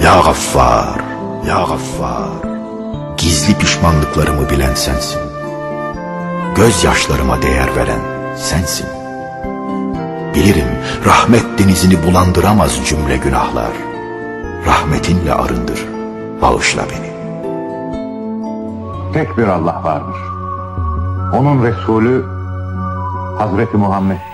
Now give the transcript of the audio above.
Ya Gaffar, Ya Gaffar, gizli pişmanlıklarımı bilen sensin. Gözyaşlarıma değer veren sensin. Bilirim rahmet denizini bulandıramaz cümle günahlar. Rahmetinle arındır, bağışla beni. Tek bir Allah vardır. Onun Resulü Hazreti Muhammed